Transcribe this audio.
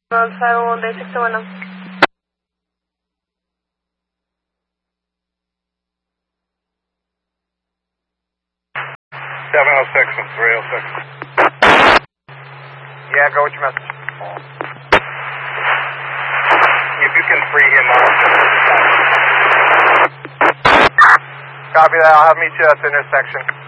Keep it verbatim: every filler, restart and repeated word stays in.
five one day six one now. seven oh six and three oh six. Yeah, go with your message. If you can free him up. Copy that, I'll have meet you at the intersection.